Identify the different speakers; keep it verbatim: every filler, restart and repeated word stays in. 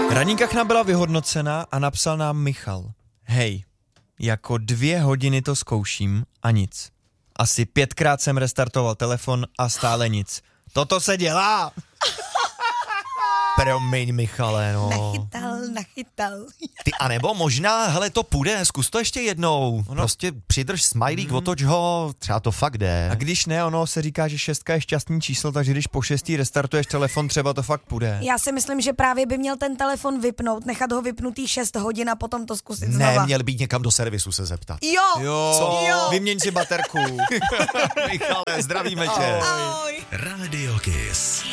Speaker 1: Radní kachna byla vyhodnocena a napsal nám Michal. Hej, jako dvě hodiny to zkouším a nic. Asi pětkrát jsem restartoval telefon a stále nic. Toto se dělá!
Speaker 2: Promiň, Michale, no.
Speaker 3: Nachytal, nachytal.
Speaker 2: Ty anebo možná, hele, to půjde, zkus to ještě jednou. No. Prostě přidrž smajlík, mm. otoč ho, třeba to fakt jde.
Speaker 1: A když ne, ono se říká, že šestka je šťastný číslo, takže když po šestý restartuješ telefon, třeba to fakt půjde.
Speaker 3: Já si myslím, že právě by měl ten telefon vypnout, nechat ho vypnutý šest hodin a potom to zkusit znova.
Speaker 2: Ne, měl být někam do servisu se zeptat.
Speaker 3: Jo,
Speaker 1: Jo,
Speaker 3: Co? jo.
Speaker 1: Vyměň si baterku.
Speaker 2: Michale, zdravíme tě.
Speaker 3: Ahoj.
Speaker 4: Radio Kiss.